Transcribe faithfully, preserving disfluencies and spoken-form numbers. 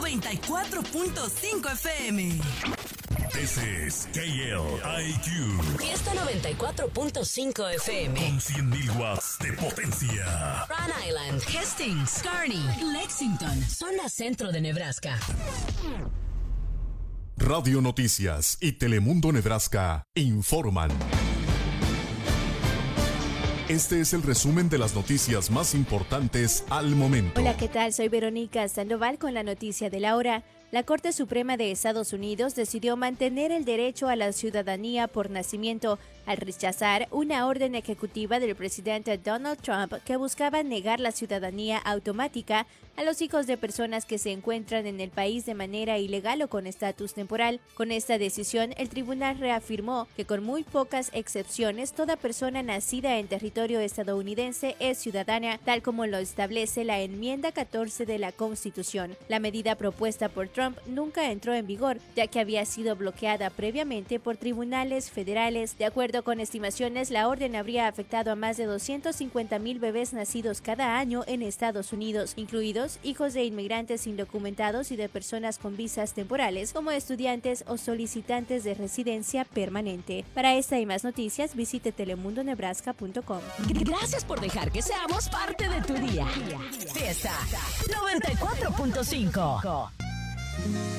noventa y cuatro punto cinco F M. This is K L I Q. Fiesta noventa y cuatro punto cinco F M. Con cien mil watts de potencia. Rhode Island, Hastings, Kearney, Lexington, zona centro de Nebraska. Radio Noticias y Telemundo Nebraska informan. Este es el resumen de las noticias más importantes al momento. Hola, ¿qué tal? Soy Verónica Sandoval con la noticia de la hora. La Corte Suprema de Estados Unidos decidió mantener el derecho a la ciudadanía por nacimiento al rechazar una orden ejecutiva del presidente Donald Trump que buscaba negar la ciudadanía automática a los hijos de personas que se encuentran en el país de manera ilegal o con estatus temporal. Con esta decisión, el tribunal reafirmó que con muy pocas excepciones, toda persona nacida en territorio estadounidense es ciudadana, tal como lo establece la enmienda catorce de la Constitución. La medida propuesta por Trump nunca entró en vigor, ya que había sido bloqueada previamente por tribunales federales. De acuerdo con estimaciones, la orden habría afectado a más de doscientos cincuenta mil bebés nacidos cada año en Estados Unidos, incluidos hijos de inmigrantes indocumentados y de personas con visas temporales, como estudiantes o solicitantes de residencia permanente. Para esta y más noticias, visite telemundo nebraska punto com. Gracias por dejar que seamos parte de tu día. Fiesta noventa y cuatro punto cinco.